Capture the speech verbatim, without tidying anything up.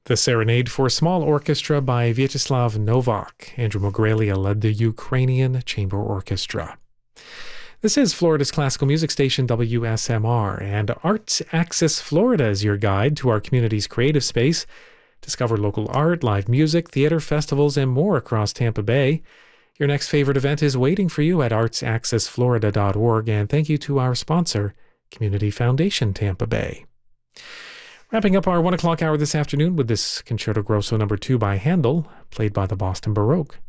The Serenade for Small Orchestra by Vyacheslav Novak. Andrew Mogrelia led the Ukrainian Chamber Orchestra. This is Florida's classical music station, W S M R, and Arts Axis Florida is your guide to our community's creative space. Discover local art, live music, theater, festivals, and more across Tampa Bay. Your next favorite event is waiting for you at arts axis florida dot org, and thank you to our sponsor, Community Foundation Tampa Bay. Wrapping up our one o'clock hour this afternoon with this Concerto Grosso number two by Handel, played by the Boston Baroque.